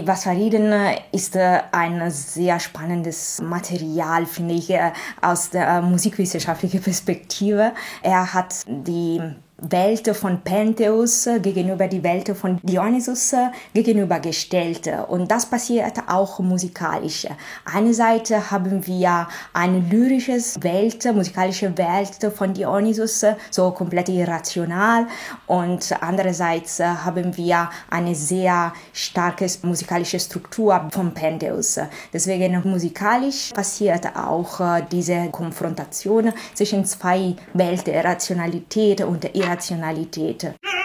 Vasariden ist ein sehr spannendes Material, finde ich, aus der musikwissenschaftlichen Perspektive. Er hat die Welt von Pentheus gegenüber die Welt von Dionysus gegenübergestellt. Und das passiert auch musikalisch. Einerseits haben wir eine musikalische Welt von Dionysus, so komplett irrational. Und andererseits haben wir eine sehr starke musikalische Struktur von Pentheus. Deswegen musikalisch passiert auch diese Konfrontation zwischen zwei Welten, Rationalität und Irrationalität.